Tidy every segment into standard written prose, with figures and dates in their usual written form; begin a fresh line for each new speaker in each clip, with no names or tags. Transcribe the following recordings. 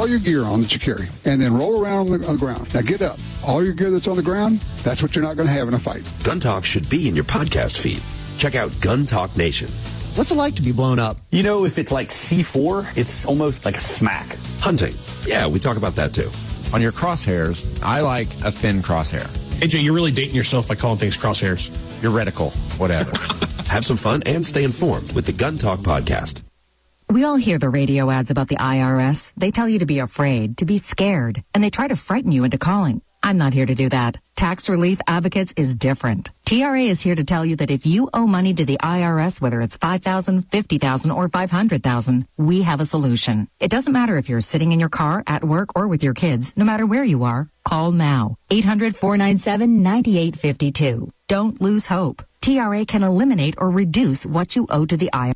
all your gear on that you carry, and then roll around on the ground. Now get up. All your gear that's on the ground, that's what you're not going to have in a fight.
Gun Talk should be in your podcast feed. Check out Gun Talk Nation.
What's it like to be blown up?
You know, if it's like C4, it's almost like a smack.
Hunting. Yeah, we talk about that too.
On your crosshairs, I like a thin crosshair.
AJ, you're really dating yourself by calling things crosshairs.
Your reticle, whatever.
Have some fun and stay informed with the Gun Talk podcast.
We all hear the radio ads about the IRS. They tell you to be afraid, to be scared, and they try to frighten you into calling. I'm not here to do that. Tax Relief Advocates is different. TRA is here to tell you that if you owe money to the IRS, whether it's $5,000, $50,000, or $500,000, we have a solution. It doesn't matter if you're sitting in your car, at work, or with your kids. No matter where you are, call now. 800-497-9852. Don't lose hope. TRA can eliminate or reduce what you owe to the IRS.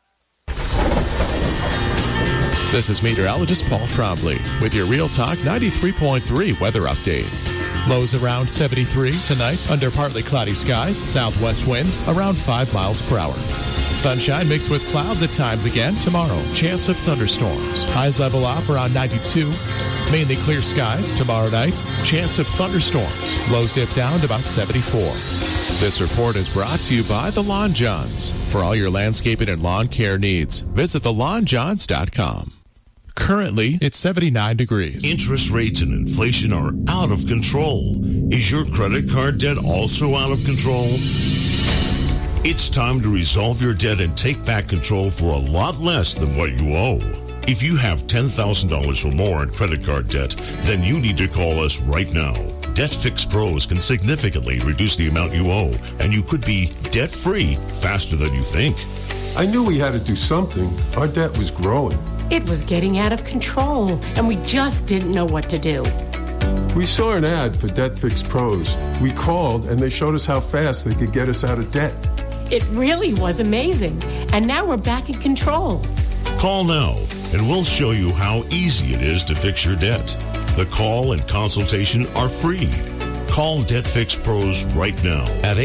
This is meteorologist Paul Trombley with your Real Talk 93.3 weather update. Lows around 73 tonight under partly cloudy skies, southwest winds around 5 miles per hour. Sunshine mixed with clouds at times again tomorrow. Chance of thunderstorms. Highs level off around 92. Mainly clear skies tomorrow night. Chance of thunderstorms. Lows dip down to about 74. This report is brought to you by The Lawn Johns. For all your landscaping and lawn care needs, visit thelawnjohns.com. Currently, it's 79 degrees.
Interest rates and inflation are out of control. Is your credit card debt also out of control? It's time to resolve your debt and take back control for a lot less than what you owe. If you have $10,000 or more in credit card debt, then you need to call us right now. Debt Fix Pros can significantly reduce the amount you owe, and you could be debt-free faster than you think.
I knew we had to do something. Our debt was growing.
It was getting out of control, and we just didn't know what to do.
We saw an ad for Debt Fix Pros. We called, and they showed us how fast they could get us out of debt.
It really was amazing, and now we're back in control.
Call now, and we'll show you how easy it is to fix your debt. The call and consultation are free. Call Debt Fix Pros right now at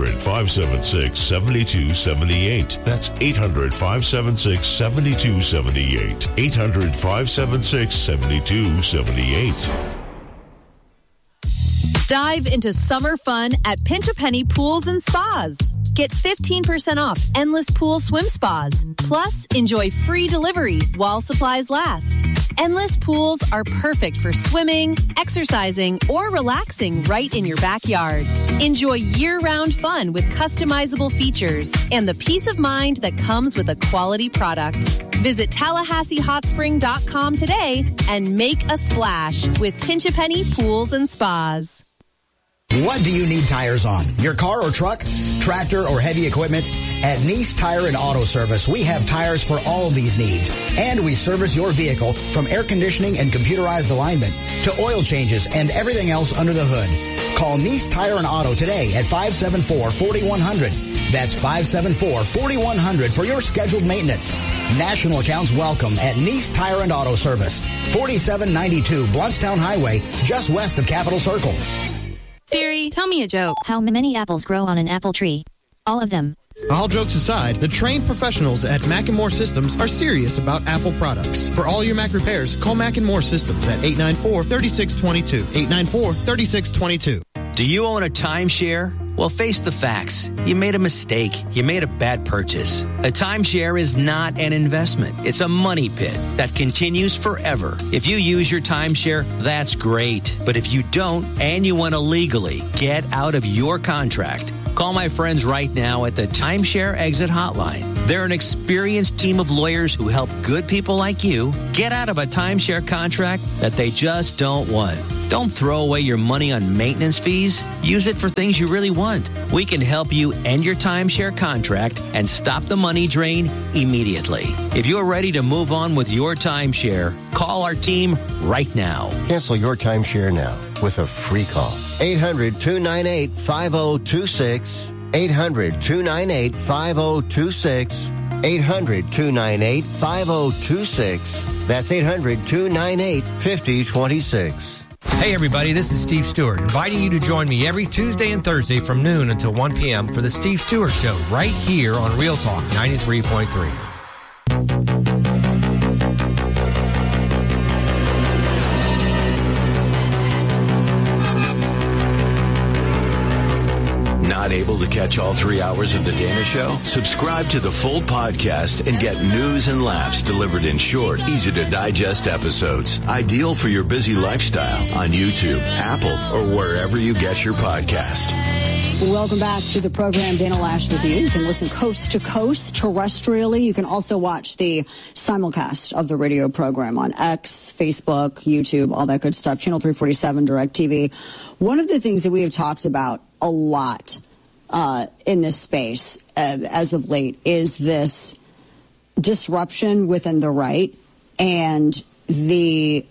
800-576-7278. That's 800-576-7278. 800-576-7278.
Dive into summer fun at Pinch a Penny Pools and Spas. Get 15% off endless pool swim spas. Plus, enjoy free delivery while supplies last. Endless pools are perfect for swimming, exercising, or relaxing right in your backyard. Enjoy year-round fun with customizable features and the peace of mind that comes with a quality product. Visit TallahasseeHotSpring.com today and make a splash with Pinch a Penny Pools and Spas.
What do you need tires on? Your car or truck, tractor, or heavy equipment? At Nice Tire and Auto Service, we have tires for all of these needs. And we service your vehicle from air conditioning and computerized alignment to oil changes and everything else under the hood. Call Nice Tire and Auto today at 574-4100. That's 574-4100 for your scheduled maintenance. National accounts welcome at Nice Tire and Auto Service, 4792 Bluntstown Highway, just west of Capitol Circle.
Siri, tell me a joke. How many apples grow on an apple tree? All of them.
All jokes aside, the trained professionals at Mac & More Systems are serious about Apple products. For all your Mac repairs, call Mac & More Systems at 894-3622. 894-3622.
Do you own a timeshare? Well, face the facts. You made a mistake. You made a bad purchase. A timeshare is not an investment. It's a money pit that continues forever. If you use your timeshare, that's great. But if you don't and you want to legally get out of your contract, call my friends right now at the Timeshare Exit Hotline. They're an experienced team of lawyers who help good people like you get out of a timeshare contract that they just don't want. Don't throw away your money on maintenance fees. Use it for things you really want. We can help you end your timeshare contract and stop the money drain immediately. If you're ready to move on with your timeshare, call our team right now.
Cancel your timeshare now with a free call. 800-298-5026. 800-298-5026. 800-298-5026. That's 800-298-5026.
Hey everybody, this is Steve Stewart, inviting you to join me every Tuesday and Thursday from noon until 1 p.m. for the Steve Stewart Show, right here on Real Talk 93.3.
to catch all 3 hours of The Dana Show? Subscribe to the full podcast and get news and laughs delivered in short, easy-to-digest episodes. Ideal for your busy lifestyle on YouTube, Apple, or wherever you get your podcast.
Welcome back to the program. Dana Loesch with you. You can listen coast to coast terrestrially. You can also watch the simulcast of the radio program on X, Facebook, YouTube, all that good stuff. Channel 347, DirecTV. One of the things that we have talked about a lot in this space as of late is this disruption within the right and the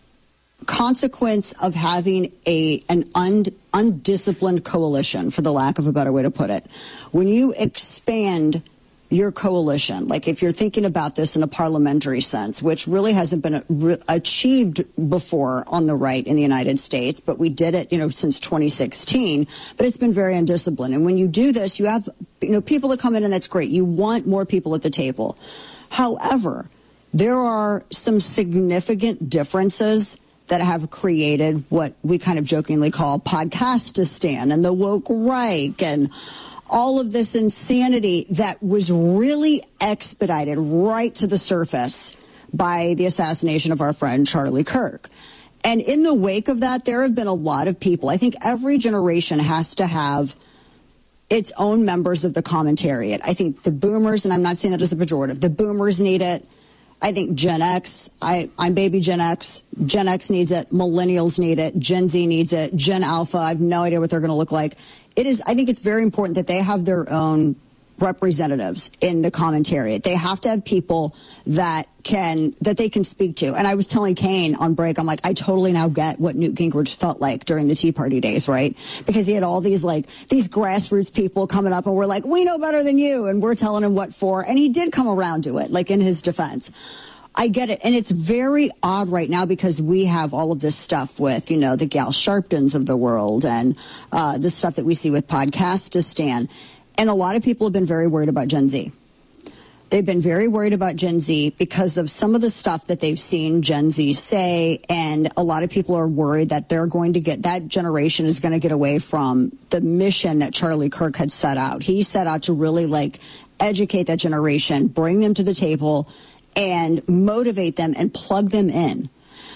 consequence of having an undisciplined coalition, for the lack of a better way to put it. When you expand your coalition, like if you're thinking about this in a parliamentary sense, which really hasn't been achieved before on the right in the United States, but we did it, since 2016, but it's been very undisciplined. And when you do this, you have, people that come in, and that's great. You want more people at the table. However, there are some significant differences that have created what we kind of jokingly call Podcastistan and the woke Reich and all of this insanity that was really expedited right to the surface by the assassination of our friend Charlie Kirk. And in the wake of that, there have been a lot of people. I think every generation has to have its own members of the commentariat. I think the boomers, and I'm not saying that as a pejorative, the boomers need it. I think Gen X, I'm baby Gen X. Gen X needs it. Millennials need it. Gen Z needs it. Gen Alpha, I have no idea what they're going to look like. I think it's very important that they have their own representatives in the commentariat. They have to have people that they can speak to. And I was telling Kane on break, I'm like, I totally now get what Newt Gingrich felt like during the Tea Party days, right? Because he had all these grassroots people coming up and we're like, we know better than you. And we're telling him what for. And he did come around to it, like in his defense. I get it. And it's very odd right now because we have all of this stuff with, the Gal Sharptons of the world and the stuff that we see with Podcastistan. And a lot of people have been very worried about Gen Z. They've been very worried about Gen Z because of some of the stuff that they've seen Gen Z say. And a lot of people are worried that that generation is going to get away from the mission that Charlie Kirk had set out. He set out to really educate that generation, bring them to the table and motivate them and plug them in.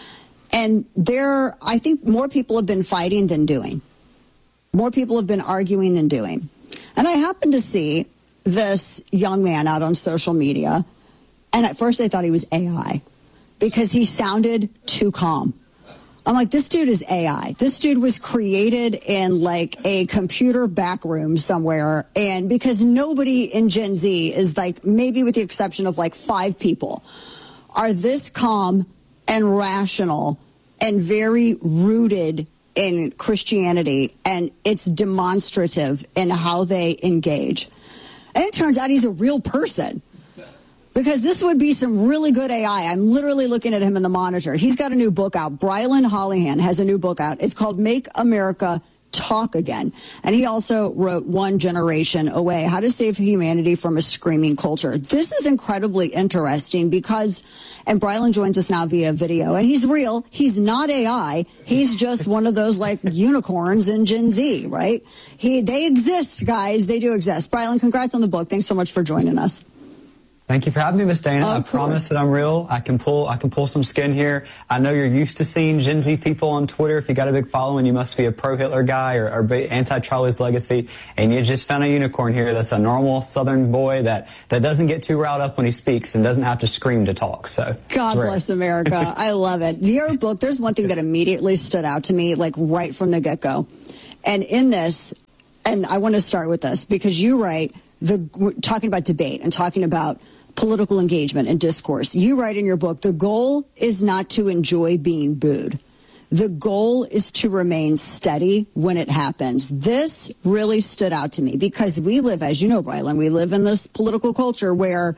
And I think more people have been fighting than doing. More people have been arguing than doing. And I happened to see this young man out on social media, and at first I thought he was AI because he sounded too calm. I'm like, this dude is AI. This dude was created in a computer back room somewhere, and because nobody in Gen Z is maybe with the exception of 5 people, are this calm and rational and very rooted in Christianity, and it's demonstrative in how they engage. And it turns out he's a real person, because this would be some really good AI. I'm literally looking at him in the monitor. He's got a new book out. Brylan Hollihan has a new book out. It's called Make America Talk Again. And he also wrote One Generation Away, How to Save Humanity from a Screaming Culture. This is incredibly interesting because, and Brylan joins us now via video, and he's real. He's not AI. He's just one of those unicorns in Gen Z, right? They exist, guys. They do exist. Brylan, congrats on the book. Thanks so much for joining us.
Thank you for having me, Miss Dana. I promise that I'm real. I can pull some skin here. I know you're used to seeing Gen Z people on Twitter. If you got a big following, you must be a pro-Hitler guy or anti-Charlie's legacy. And you just found a unicorn here that's a normal Southern boy that doesn't get too riled up when he speaks and doesn't have to scream to talk. So
God bless America. I love it. Your book, there's one thing that immediately stood out to me, right from the get-go. And in this, and I want to start with this because you write, talking about debate and talking about political engagement and discourse. You write in your book, the goal is not to enjoy being booed. The goal is to remain steady when it happens. This really stood out to me because we live, as you know, Brylan, we live in this political culture where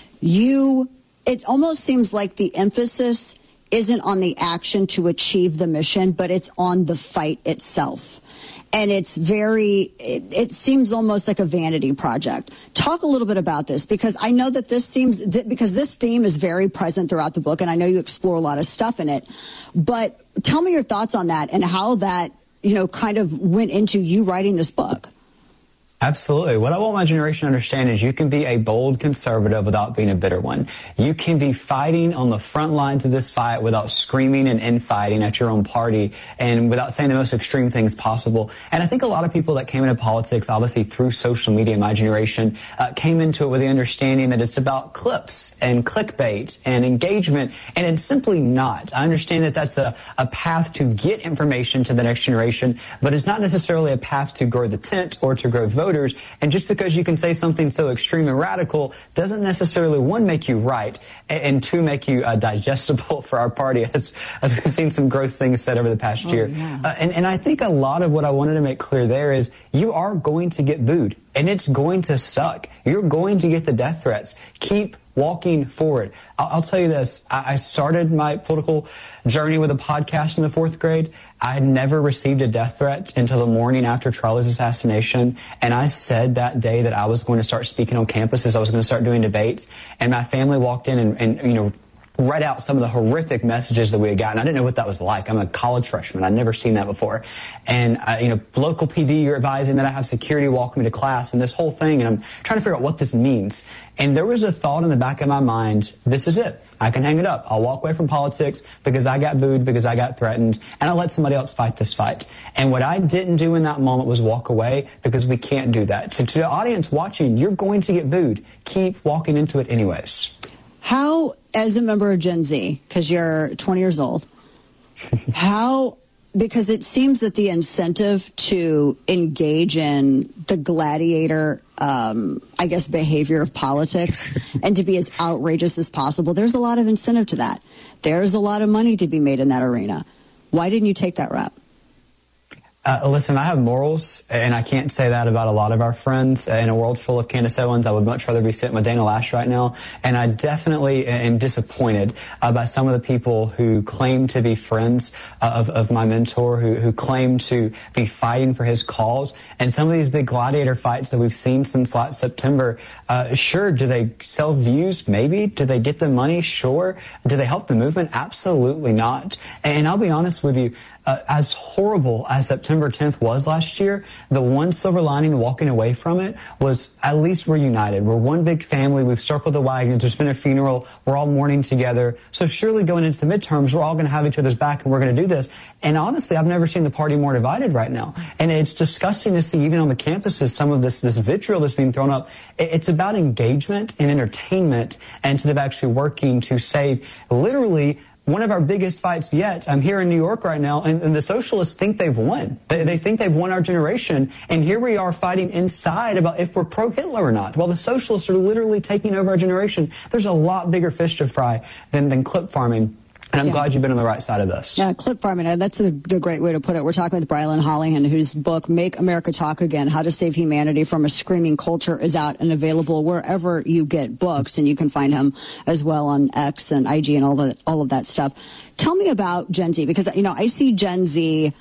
it almost seems like the emphasis isn't on the action to achieve the mission, but it's on the fight itself. And it seems almost like a vanity project. Talk a little bit about this, because I know that because this theme is very present throughout the book, and I know you explore a lot of stuff in it. But tell me your thoughts on that and how that, kind of went into you writing this book.
Absolutely. What I want my generation to understand is you can be a bold conservative without being a bitter one. You can be fighting on the front lines of this fight without screaming and infighting at your own party and without saying the most extreme things possible. And I think a lot of people that came into politics, obviously through social media, my generation, came into it with the understanding that it's about clips and clickbait and engagement, and it's simply not. I understand that that's a path to get information to the next generation, but it's not necessarily a path to grow the tent or to grow voters. And just because you can say something so extreme and radical doesn't necessarily, one, make you right, and two, make you digestible for our party, as we've seen some gross things said over the past year. Yeah. And I think a lot of what I wanted to make clear there is you are going to get booed, and it's going to suck. You're going to get the death threats. Keep walking forward. I'll tell you this. I started my political journey with a podcast in the 4th grade. I had never received a death threat until the morning after Charlie's assassination. And I said that day that I was going to start speaking on campuses. I was going to start doing debates. And my family walked in and read out some of the horrific messages that we had gotten. I didn't know what that was like. I'm a college freshman. I'd never seen that before. And, local PD, you're advising that I have security walk me to class and this whole thing. And I'm trying to figure out what this means. And there was a thought in the back of my mind, this is it. I can hang it up. I'll walk away from politics because I got booed, because I got threatened, and I'll let somebody else fight this fight. And what I didn't do in that moment was walk away, because we can't do that. So to the audience watching, you're going to get booed. Keep walking into it anyways.
How, as a member of Gen Z, because you're 20 years old, because it seems that the incentive to engage in the gladiator, behavior of politics and to be as outrageous as possible, there's a lot of incentive to that. There's a lot of money to be made in that arena. Why didn't you take that route?
Listen, I have morals, and I can't say that about a lot of our friends. In a world full of Candace Owens, I would much rather be sitting with Dana Loesch right now. And I definitely am disappointed by some of the people who claim to be friends of my mentor, who claim to be fighting for his cause. And some of these big gladiator fights that we've seen since last September, sure, do they sell views? Maybe. Do they get the money? Sure. Do they help the movement? Absolutely not. And I'll be honest with you, as horrible as September 10th was last year, the one silver lining walking away from it was at least we're united. We're one big family. We've circled the wagon. There's been a funeral. We're all mourning together. So surely going into the midterms, we're all going to have each other's back, and we're going to do this. And honestly, I've never seen the party more divided right now. And it's disgusting to see, even on the campuses, some of this vitriol that's being thrown up. It's about engagement and entertainment instead of actually working to save literally one of our biggest fights yet. I'm here in New York right now, and the socialists think they've won. They think they've won our generation, and here we are fighting inside about if we're pro-Hitler or not. While the socialists are literally taking over our generation, there's a lot bigger fish to fry than clip farming. And I'm glad you've been on the right side of this.
Yeah, clip farming, that's the great way to put it. We're talking with Brylan Hollihan, whose book, Make America Talk Again, How to Save Humanity from a Screaming Culture, is out and available wherever you get books. And you can find him as well on X and IG and all of that stuff. Tell me about Gen Z, because, I see Gen Z,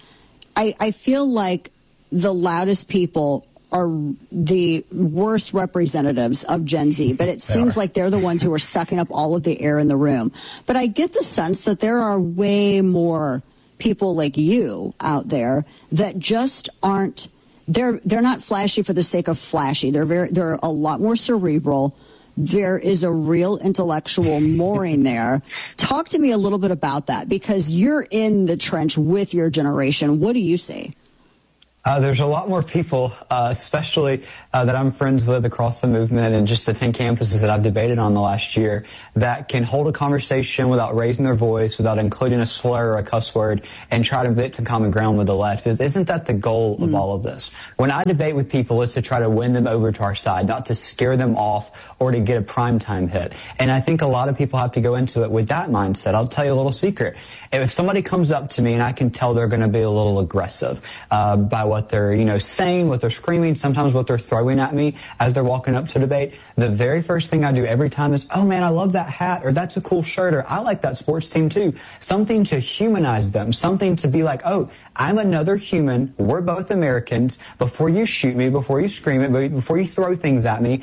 I feel like the loudest people are the worst representatives of Gen Z, but it seems like they're the ones who are sucking up all of the air in the room. But I get the sense that there are way more people like you out there that just aren't, they're not flashy for the sake of flashy. They're a lot more cerebral. There is a real intellectual mooring there. Talk to me a little bit about that, because you're in the trench with your generation. What do you see?
There's a lot more people, especially that I'm friends with across the movement and just the 10 campuses that I've debated on the last year, that can hold a conversation without raising their voice, without including a slur or a cuss word, and try to get some common ground with the left. Because isn't that the goal of all of this? When I debate with people, it's to try to win them over to our side, not to scare them off or to get a primetime hit. And I think a lot of people have to go into it with that mindset. I'll tell you a little secret. If somebody comes up to me and I can tell they're going to be a little aggressive by what they're, saying, what they're screaming, sometimes what they're throwing at me as they're walking up to debate, the very first thing I do every time is, oh man, I love that hat, or that's a cool shirt, or I like that sports team too. Something to humanize them, something to be like, oh, I'm another human. We're both Americans. Before you shoot me, before you scream at me, before you throw things at me,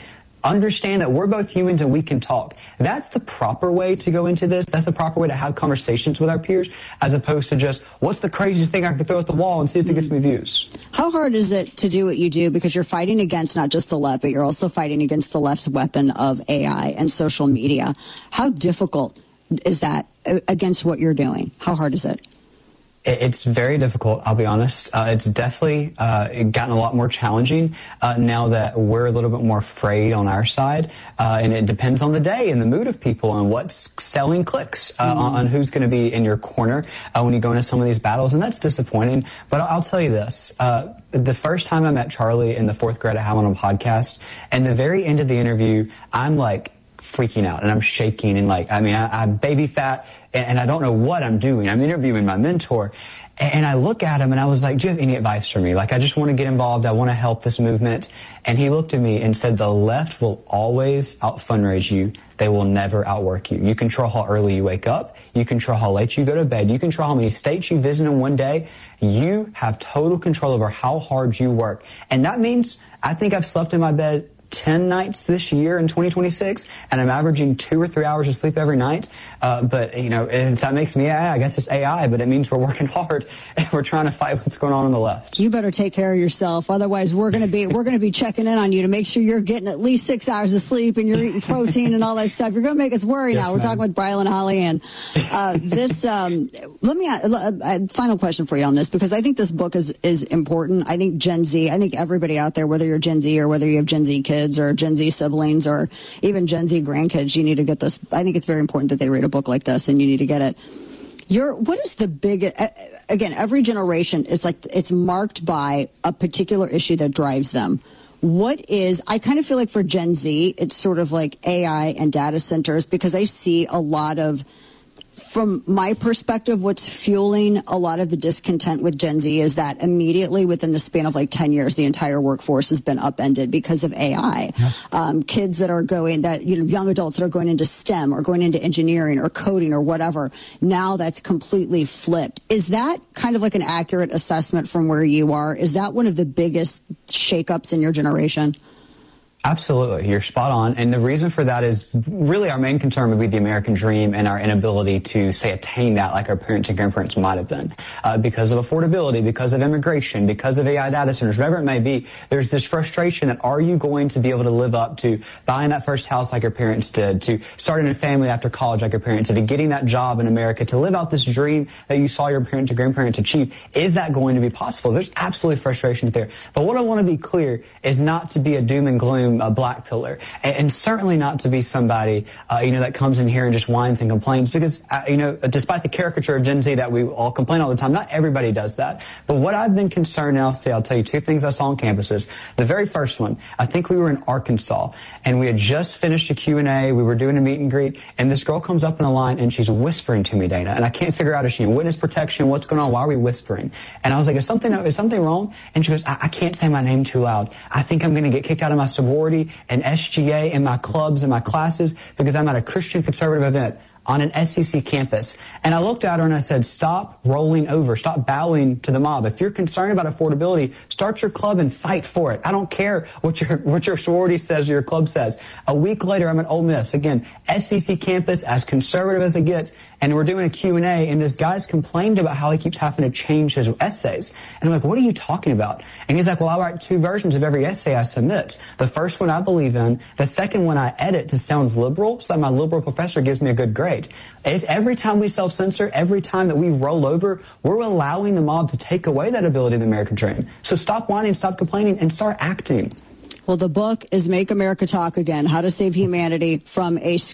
Understand that we're both humans and we can talk. That's the proper way to go into this. That's the proper way to have conversations with our peers, as opposed to just, what's the craziest thing I can throw at the wall and see if it gets me views.
How hard is it to do what you do? Because you're fighting against not just the left, but you're also fighting against the left's weapon of AI and social media. How difficult is that against what you're doing? How hard is it?
It's very difficult, I'll be honest. It's definitely gotten a lot more challenging now that we're a little bit more afraid on our side. And it depends on the day and the mood of people and what's selling clicks on who's going to be in your corner when you go into some of these battles. And that's disappointing. But I'll tell you this. The first time I met Charlie in the 4th grade, I had him on a podcast. And the very end of the interview, I'm like freaking out and I'm shaking and I'm baby fat and I don't know what I'm doing. I'm interviewing my mentor and I look at him and I was like, do you have any advice for me? Like, I just want to get involved. I want to help this movement. And he looked at me and said, the left will always out fundraise you. They will never outwork you. You control how early you wake up. You control how late you go to bed. You control how many states you visit in one day. You have total control over how hard you work. And that means I think I've slept in my bed 10 nights this year in 2026, and I'm averaging 2 or 3 hours of sleep every night. But, if that makes me AI, I guess it's AI, but it means we're working hard and we're trying to fight what's going on the left.
You better take care of yourself. Otherwise, we're going to be checking in on you to make sure you're getting at least 6 hours of sleep and you're eating protein and all that stuff. You're going to make us worry now. We're talking with Brylan Holly, and let me ask, final question for you on this, because I think this book is important. I think Gen Z, I think everybody out there, whether you're Gen Z or whether you have Gen Z kids or Gen Z siblings or even Gen Z grandkids, you need to get this. I think it's very important that they read a book like this, and you need to get it. What is the big, again, every generation, it's marked by a particular issue that drives them. I kind of feel like for Gen Z, it's sort of like AI and data centers, because I see a lot of, from my perspective, what's fueling a lot of the discontent with Gen Z is that immediately within the span of 10 years, the entire workforce has been upended because of AI. Yeah. Kids that are young adults that are going into STEM or going into engineering or coding or whatever, now that's completely flipped. Is that kind of like an accurate assessment from where you are? Is that one of the biggest shakeups in your generation?
Absolutely. You're spot on. And the reason for that is really our main concern would be the American dream and our inability to, say, attain that like our parents and grandparents might have been. Because of affordability, because of immigration, because of AI data centers, whatever it may be, there's this frustration that are you going to be able to live up to buying that first house like your parents did, to starting a family after college like your parents did, to getting that job in America, to live out this dream that you saw your parents and grandparents achieve? Is that going to be possible? There's absolutely frustration there. But what I want to be clear is not to be a doom and gloom a black pillar, and certainly not to be somebody, that comes in here and just whines and complains, because, despite the caricature of Gen Z that we all complain all the time, not everybody does that. But what I've been concerned, and I'll tell you 2 things I saw on campuses. The very first one, I think we were in Arkansas, and we had just finished a Q&A. We were doing a meet and greet, and this girl comes up in the line, and she's whispering to me, Dana, and I can't figure out, is she in witness protection? What's going on? Why are we whispering? And I was like, is something wrong? And she goes, I can't say my name too loud. I think I'm going to get kicked out of my sorority and SGA and my clubs and my classes because I'm at a Christian conservative event on an SEC campus. And I looked at her and I said, stop rolling over. Stop bowing to the mob. If you're concerned about affordability, start your club and fight for it. I don't care what your sorority says or your club says. A week later, I'm at Ole Miss. Again, SEC campus, as conservative as it gets. And we're doing a Q&A, and this guy's complained about how he keeps having to change his essays. And I'm like, what are you talking about? And he's like, well, I write 2 versions of every essay I submit. The first one I believe in. The second one I edit to sound liberal so that my liberal professor gives me a good grade. If every time we self-censor, every time that we roll over, we're allowing the mob to take away that ability of the American dream. So stop whining, stop complaining, and start acting.
Well, the book is Make America Talk Again, How to Save Humanity from a